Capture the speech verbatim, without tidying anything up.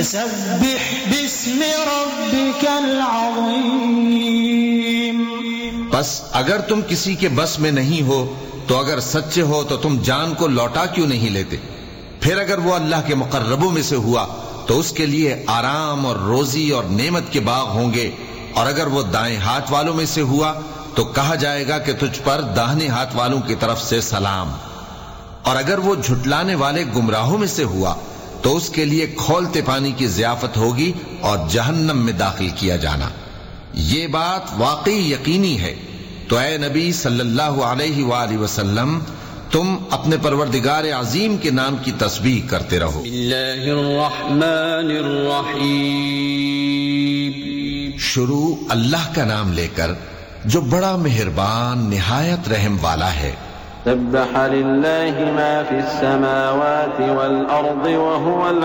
फसब्बिह बिस्मि रब्बिकल अज़ीम। बस अगर तुम किसी के बस में नहीं हो तो अगर सच्चे हो तो तुम जान को लौटा क्यों नहीं लेते? फिर अगर वो अल्लाह के मुकर्रबों में से हुआ तो उसके लिए आराम और रोजी और नेमत के बाग होंगे, और अगर वो दाएं हाथ वालों में से हुआ तो कहा जाएगा कि तुझ पर दाहिने हाथ वालों की तरफ से सलाम। और अगर वो झुटलाने वाले गुमराहों में से हुआ तो उसके लिए खौलते पानी की ज़ियाफत होगी और जहन्नम में दाखिल किया जाना। ये बात वाकई यकीनी है। तो ऐ नबी सल्लल्लाहु अलैहि वालैहि वसल्लम, तुम अपने परवरदिगार अजीम के नाम की तस्बीह करते रहो। बिस्मिल्लाहिर्रहमानिर्रहीम। शुरू अल्लाह का नाम लेकर जो बड़ा मेहरबान निहायत रहम वाला है। सब्बह लिल्लाहि मा फिस समावाति वल अर्दि व हुवल